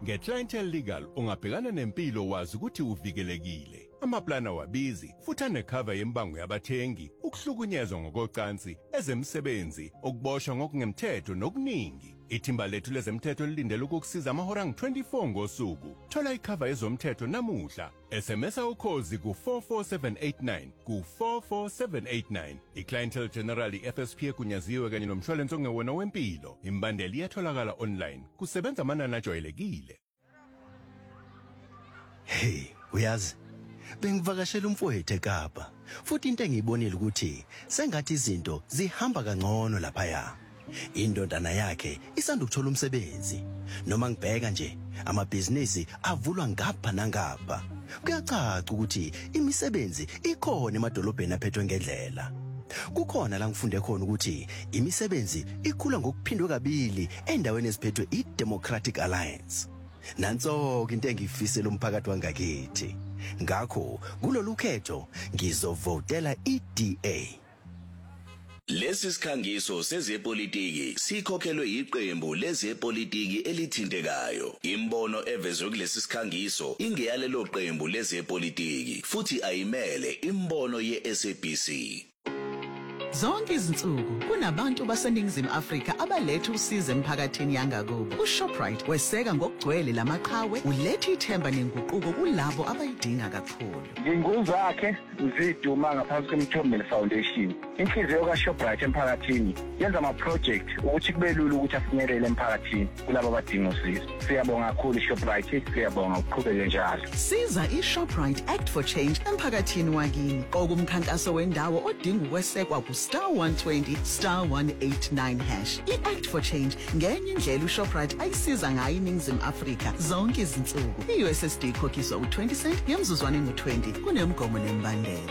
Nge-Clientele Legal ungabhekana nempilo wazi ukuthi uvikelekile. Amaplana wabizi futhi anecover yembango yabathengi, ukuhlukunyezwa ngokocansi, ezemsebenzi, ukuboshwa ngokungemthetho nokuningi. Ithimba lethu lezemthetho lilindele ukukusiza amahora angu-24 ngosuku. Thola icover yezomthetho namuhla. SMS ukhozi ku44789 ku44789. iClientele General FSP egunyaziwe kanye nomshwalense ongewona wempilo. Imbandeli iyatholakala online. Kusebenza amanani ajwayelekile. Hey, uyazi bengivakashela umfowethu eKapa futhi into engiyibonile ukuthi sengathi izinto zihamba kangcono lapha. Indodana yakhe isanda ukuthola umsebenzi. Noma ngibheka nje amabhizinisi avulwa ngapha nangapha. Kuyacaca ukuthi imisebenzi ikhona emadolobheni aphethwe ngendlela. Kukhona la ngifunde khona ukuthi imisebenzi ikhula ngokuphindwe kabili endaweni eziphethwe iDemocratic Alliance. Nanso into engifisela umphakathi wangakithi. Ngakho kulolu khetho ngizovotela iDA. Lesi sikhangiso sezepolitiki sikhokhelwe iqembu lezepolitiki elithintekayo. Imbono evezwe kulesi sikhangiso ingeyalelo qembu lezepolitiki futhi ayimele imbono yeSABC. Zonke izinsuku kunabantu baseNingizimu Afrika abaletha usizo emphakathini yangakubo. uShoprite weseka ngokugcwele lamaqhawe, uletha ithemba nenguquko kulabo abayidinga kakhulu. Nginguzakhe Mziduma ngaphansi kweMthombeni Foundation. Inhliziyo kaShoprite emphakathini yenza ama-project ukuthi kube lula ukuthi afinyelele emphakathini kulabo abadinga usizo. Siyabonga kakhulu iShoprite, siyabonga ukuqhubeka njalo. Siza iShoprite Act for Change emphakathini wakini. Okumkhankaso wendawo odinga ukwesekwa *120 *189#. I-Act for Change ngenye indlela uShoprite ayisiza ngayo iNingizimu Afrika zonke izinsuku. I-USSD ikhokhiswa u20 cent ngemzuzwana engu20 kunemgomo nembandela.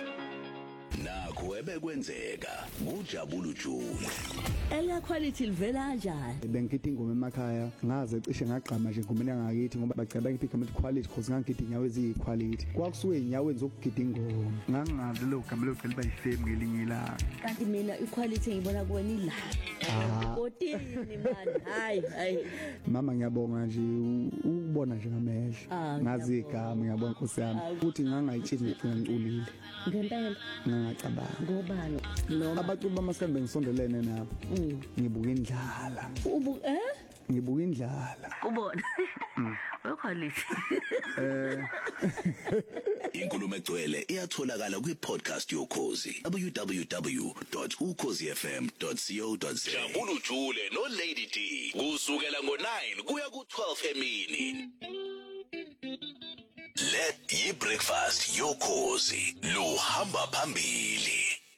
Nakho ebekwenzeka kujabula ujule. Elia quality livela kanjani? Bengikhipha ingoma emakhaya ngaze cishe ngaqhama nje ingoma yangakithi ngoba bacela ngiphica ama quality because ngangikhithi inyawo eziyiquality. Kwakusuke inyaweni zokugida ingoma. Ngangazi lo gama lo cela bayifame ngelinye ilanga. Kanti mina iquality ngibona kuwena ilapha. Kodini man, hayi. Mama ngiyabonga nje ukubona nje ngamehlo. Ngazi igama ngiyabonga Nkosi yami. Futhi ngangayitshini ngicina ngiculile. Ngempela ngacabanga ngobani noma abaculi bamaskembe ngisondelene nabo ngibuka indlala ngibuka indlala ubona wequality Inkulumo egcwele iyatholakala kwi-podcast yokhozi www.ukhozifm.co.za. Jabula ujule no Lady D kusukela ngo9 kuya ku12 emini. Let yi breakfast yokhozi luhamba phambili.